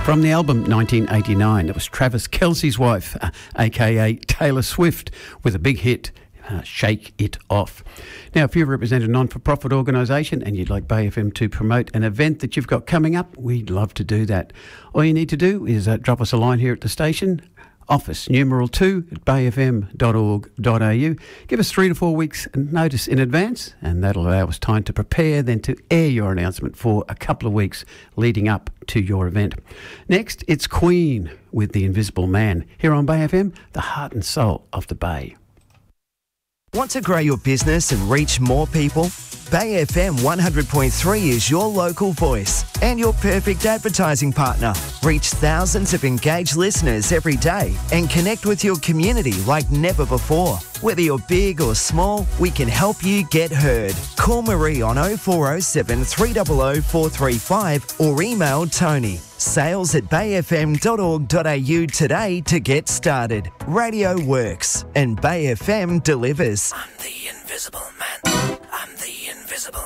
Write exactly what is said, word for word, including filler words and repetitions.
From the album nineteen eighty-nine, it was Travis Kelce's wife, uh, aka Taylor Swift, with a big hit, uh, Shake It Off. Now, if you represent a non-for-profit organisation and you'd like Bay F M to promote an event that you've got coming up, we'd love to do that. All you need to do is uh, drop us a line here at the station, office numeral two at bay f m dot org dot a u. Give us three to four weeks notice in advance, and that'll allow us time to prepare, then to air your announcement for a couple of weeks leading up to your event. Next, it's Queen with The Invisible Man, here on Bay F M, the heart and soul of the Bay. Want to grow your business and reach more people? Bay F M one hundred point three is your local voice and your perfect advertising partner. Reach thousands of engaged listeners every day and connect with your community like never before. Whether you're big or small, we can help you get heard. Call Marie on oh four oh seven, three hundred, four three five or email Tony. Sales at bay f m dot org dot a u today to get started. Radio works and Bay F M delivers. I'm the invisible man. I'm the invisible